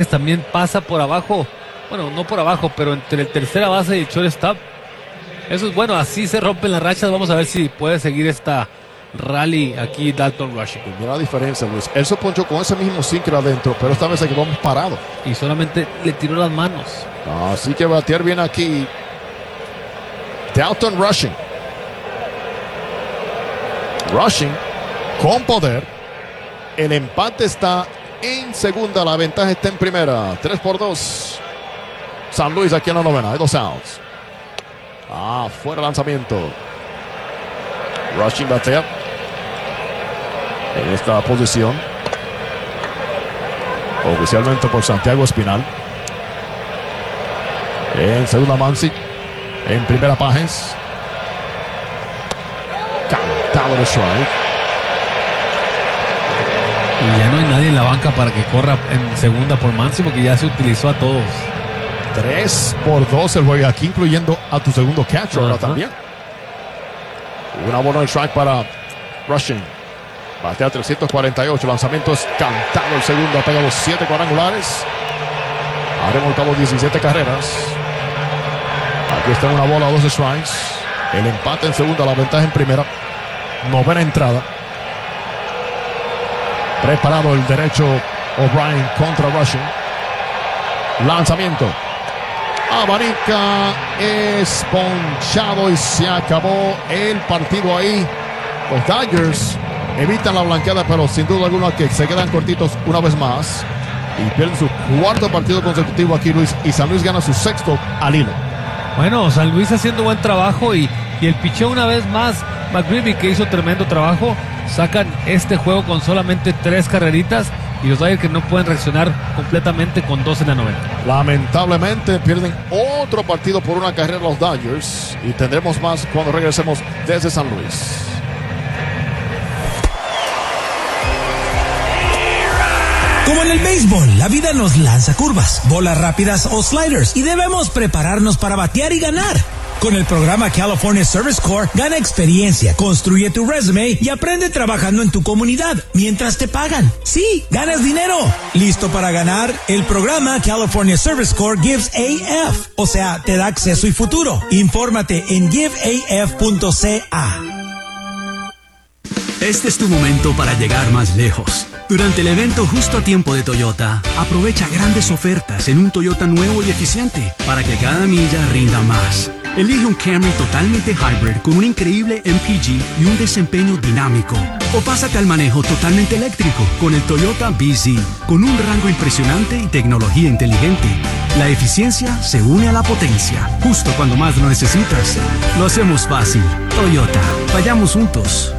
Dodgers también pasa por abajo. Bueno, no por abajo, pero entre el tercera base y el shortstop. Eso es bueno, así se rompen las rachas. Vamos a ver si puede seguir esta rally aquí Dalton Rushing. Mira la diferencia, Luis. Él se ponchó con ese mismo sinker adentro, pero esta vez se quedó parado. Y solamente le tiró las manos. Así que batear bien aquí Dalton Rushing. Rushing con poder. El empate está en segunda, la ventaja está en primera. 3-2. San Luis aquí en la novena. Hay 2 outs. Fuera lanzamiento. Rushing batea en esta posición. Oficialmente por Santiago Espinal. En segunda Mansi. En primera Pajes. Cantado de strike. Y ya no hay nadie en la banca para que corra en segunda por Mansi, porque ya se utilizó a todos. 3-2 el juego aquí, incluyendo a tu segundo catcher ahora también. Una bola de strike para Rushing. Batea 348. Lanzamiento es cantado el segundo. Ha pegado 7 cuadrangulares. Ha remolcado 17 carreras. Aquí está una bola, 2 strikes. El empate en segunda, la ventaja en primera. Novena entrada. Preparado el derecho O'Brien contra Rushing. Lanzamiento. Abanica, es ponchado y se acabó el partido ahí. Los Dodgers evitan la blanqueada, pero sin duda alguna que se quedan cortitos una vez más y pierden su cuarto partido consecutivo aquí, Luis, y San Luis gana su sexto al hilo. Bueno, San Luis haciendo buen trabajo y el picheo una vez más, McGreevy, que hizo tremendo trabajo. Sacan este juego con solamente 3 carreritas y los Dodgers que no pueden reaccionar completamente con 2 en la novena. Lamentablemente pierden otro partido por una carrera los Dodgers y tendremos más cuando regresemos desde San Luis. Como en el béisbol, la vida nos lanza curvas, bolas rápidas o sliders y debemos prepararnos para batear y ganar. Con el programa California Service Corps, gana experiencia, construye tu resume y aprende trabajando en tu comunidad mientras te pagan. Sí, ganas dinero. ¿Listo para ganar? El programa California Service Corps Gives AF, o sea, te da acceso y futuro. Infórmate en giveaf.ca. Este es tu momento para llegar más lejos. Durante el evento Justo a Tiempo de Toyota, aprovecha grandes ofertas en un Toyota nuevo y eficiente para que cada milla rinda más. Elige un Camry totalmente hybrid con un increíble MPG y un desempeño dinámico. O pásate al manejo totalmente eléctrico con el Toyota BZ, con un rango impresionante y tecnología inteligente. La eficiencia se une a la potencia, justo cuando más lo necesitas. Lo hacemos fácil. Toyota, vayamos juntos.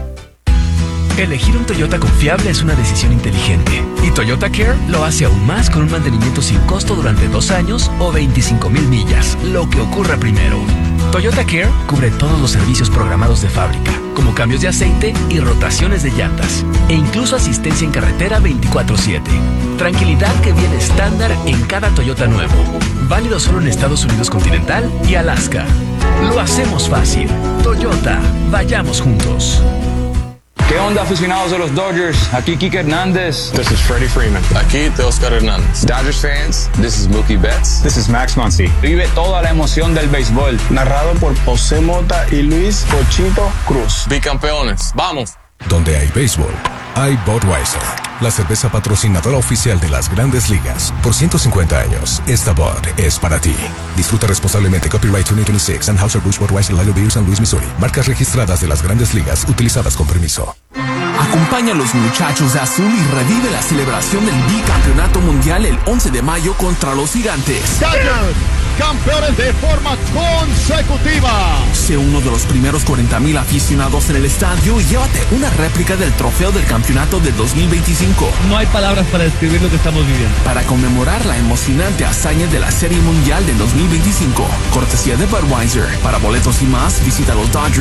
Elegir un Toyota confiable es una decisión inteligente. Y Toyota Care lo hace aún más con un mantenimiento sin costo durante 2 años o 25,000 millas, lo que ocurra primero. Toyota Care cubre todos los servicios programados de fábrica, como cambios de aceite y rotaciones de llantas, e incluso asistencia en carretera 24/7. Tranquilidad que viene estándar en cada Toyota nuevo. Válido solo en Estados Unidos continental y Alaska. Lo hacemos fácil. Toyota, vayamos juntos. ¿Qué onda, aficionados de los Dodgers? Aquí Kike Hernández. This is Freddie Freeman. Aquí Teoscar Hernández. Dodgers fans, this is Mookie Betts. This is Max Muncy. Vive toda la emoción del béisbol. Narrado por José Mota y Luis Pochito Cruz. Bicampeones, ¡vamos! Donde hay béisbol, hay Budweiser, la cerveza patrocinadora oficial de las Grandes Ligas. Por 150 años, esta Bud es para ti. Disfruta responsablemente. Copyright 2026, Anheuser-Busch Budweiser, Lager Beer, San Luis, Missouri. Marcas registradas de las Grandes Ligas, utilizadas con permiso. Acompaña a los muchachos de azul y revive la celebración del bicampeonato mundial el 11 de mayo contra los Gigantes. Dodgers, campeones de forma consecutiva. Sé uno de los primeros 40,000 aficionados en el estadio y llévate una réplica del trofeo del campeonato de 2025. No hay palabras para describir lo que estamos viviendo. Para conmemorar la emocionante hazaña de la Serie Mundial del 2025. Cortesía de Budweiser. Para boletos y más, visita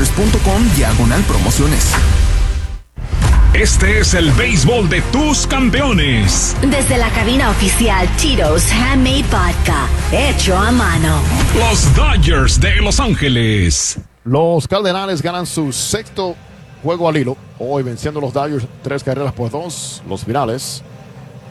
losdodgers.com/promociones. Este es el béisbol de tus campeones. Desde la cabina oficial Tito's Handmade Vodka, hecho a mano. Los Dodgers de Los Ángeles. Los Cardenales ganan su sexto juego al hilo. Hoy venciendo los Dodgers 3 carreras por 2. Los finales.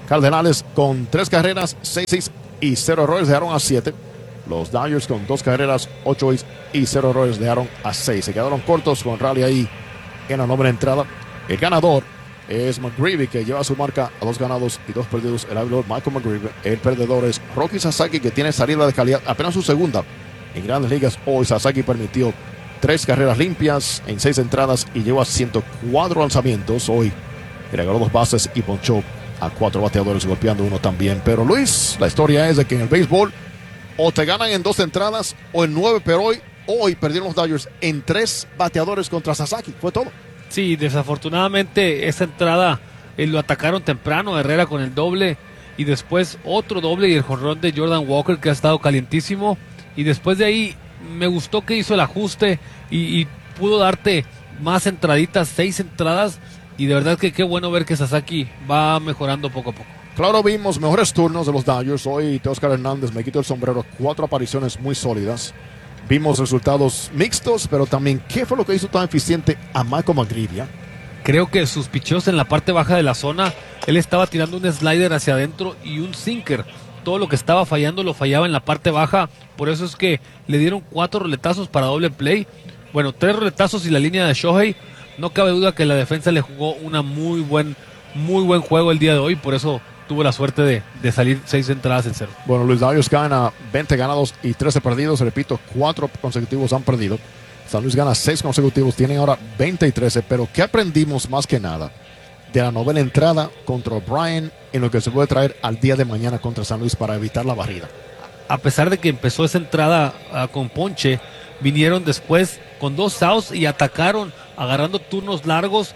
Cardenales con 3 carreras, 6 y 0 errores, dejaron a 7. Los Dodgers con 2 carreras, 8 y 0 errores, dejaron a 6. Se quedaron cortos con rally ahí en la 9ª entrada. El ganador es McGreevy, que lleva su marca a 2 ganados y 2 perdidos. El abridor Michael McGreevy. El perdedor es Roki Sasaki, que tiene salida de calidad, apenas su segunda en Grandes Ligas. Hoy Sasaki permitió 3 carreras limpias en 6 entradas y lleva 104 lanzamientos. Hoy regaló 2 bases y ponchó a 4 bateadores, golpeando uno también. Pero Luis, la historia es de que en el béisbol o te ganan en 2 entradas o en 9, pero hoy perdieron los Dodgers en 3 bateadores contra Sasaki. Fue todo. Sí, desafortunadamente esa entrada lo atacaron temprano, Herrera con el doble y después otro doble y el jonrón de Jordan Walker, que ha estado calientísimo, y después de ahí me gustó que hizo el ajuste y pudo darte más entraditas, 6 entradas, y de verdad que qué bueno ver que Sasaki va mejorando poco a poco. Claro, vimos mejores turnos de los Dodgers. Hoy Teóscar Hernández, me quito el sombrero, 4 apariciones muy sólidas. Vimos resultados mixtos, pero también, ¿qué fue lo que hizo tan eficiente a Michael McGreevy? Creo que sus picheos en la parte baja de la zona, él estaba tirando un slider hacia adentro y un sinker. Todo lo que estaba fallando lo fallaba en la parte baja. Por eso es que le dieron 4 roletazos para doble play. Bueno, 3 roletazos y la línea de Shohei. No cabe duda que la defensa le jugó una muy buen juego el día de hoy. Por eso tuvo la suerte de salir 6 entradas en 0. Bueno, Luis, Dodgers gana 20 ganados y 13 perdidos. Repito, 4 consecutivos han perdido. San Luis gana 6 consecutivos. Tienen ahora 20 y 13. Pero ¿qué aprendimos más que nada de la 9ª entrada contra O'Brien en lo que se puede traer al día de mañana contra San Luis para evitar la barrida? A pesar de que empezó esa entrada con ponche, vinieron después con 2 outs y atacaron agarrando turnos largos.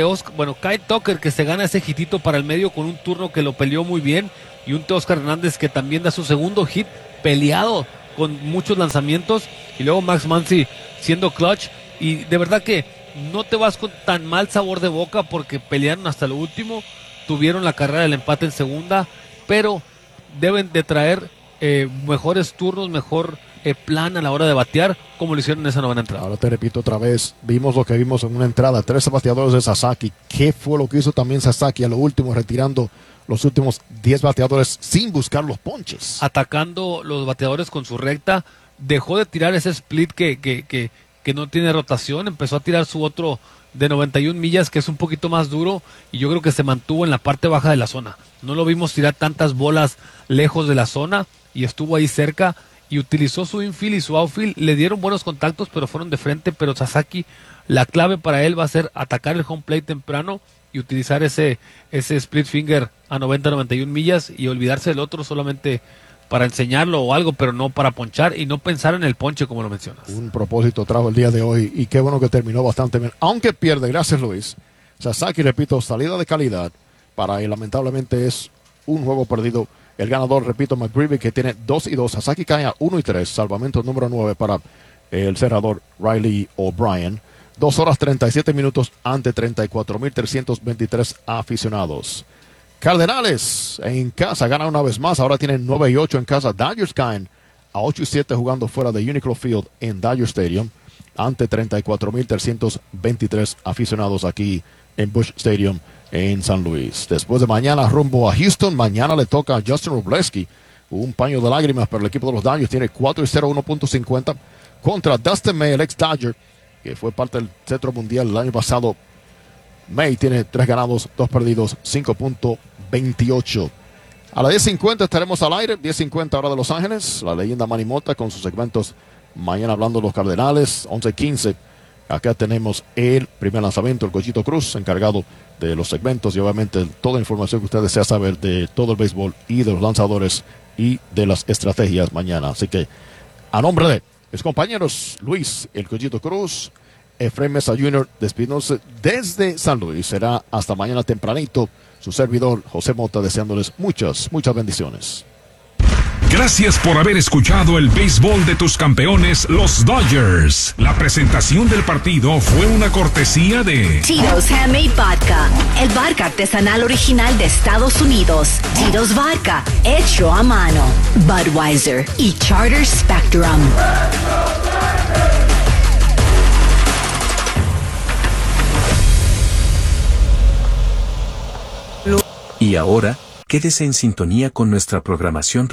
Kyle Tucker, que se gana ese hitito para el medio con un turno que lo peleó muy bien, y un Teóscar Hernández que también da su segundo hit peleado con muchos lanzamientos, y luego Max Muncy siendo clutch, y de verdad que no te vas con tan mal sabor de boca porque pelearon hasta lo último, tuvieron la carrera del empate en segunda, pero deben de traer mejores turnos, mejor plan a la hora de batear, como lo hicieron en esa 9ª entrada. Ahora te repito otra vez, vimos lo que vimos en una entrada, 13 bateadores de Sasaki. ¿Qué fue lo que hizo también Sasaki a lo último, retirando los últimos 10 bateadores sin buscar los ponches? Atacando los bateadores con su recta, dejó de tirar ese split que no tiene rotación, empezó a tirar su otro de 91 millas, que es un poquito más duro, y yo creo que se mantuvo en la parte baja de la zona. No lo vimos tirar tantas bolas lejos de la zona, y estuvo ahí cerca, y utilizó su infield y su outfield. Le dieron buenos contactos, pero fueron de frente. Pero Sasaki, la clave para él va a ser atacar el home plate temprano y utilizar ese split finger a 90-91 millas y olvidarse del otro solamente para enseñarlo o algo, pero no para ponchar y no pensar en el ponche, como lo mencionas. Un propósito trajo el día de hoy, y qué bueno que terminó bastante bien, aunque pierde. Gracias, Luis. Sasaki, repito, salida de calidad para él. Lamentablemente es un juego perdido. El ganador, repito, McGreevy, que tiene 2 y 2. Sasaki cae a 1 y 3. Salvamento número 9 para el cerrador Riley O'Brien. 2 horas 37 minutos ante 34,323 aficionados. Cardenales en casa ganan una vez más. Ahora tienen 9 y 8 en casa. Dodgers caen a 8 y 7 jugando fuera de Uniqlo Field en Dodger Stadium ante 34,323 aficionados aquí en Busch Stadium en San Luis. Después de mañana rumbo a Houston. Mañana le toca a Justin Wrobleski. Un paño de lágrimas para el equipo de los Dodgers. Tiene 4 y 0, 1.50 contra Dustin May, el ex Dodger, que fue parte del Centro Mundial el año pasado. May tiene 3 ganados, 2 perdidos, 5.28. A las 10:50 estaremos al aire. 10:50 hora de Los Ángeles. La leyenda Manny Mota con sus segmentos mañana hablando de los Cardenales. 11:15. Acá tenemos el primer lanzamiento, el Cochito Cruz, encargado de los segmentos y obviamente toda la información que usted desea saber de todo el béisbol y de los lanzadores y de las estrategias mañana. Así que, a nombre de mis compañeros Luis, el Cochito Cruz, Efraín Mesa Jr., despidiéndose desde San Luis. Será hasta mañana tempranito. Su servidor, José Mota, deseándoles muchas bendiciones. Gracias por haber escuchado el béisbol de tus campeones, los Dodgers. La presentación del partido fue una cortesía de Tito's Handmade Vodka, el vodka artesanal original de Estados Unidos. Tito's Vodka, hecho a mano. Budweiser y Charter Spectrum. Y ahora, Quédese en sintonía con nuestra programación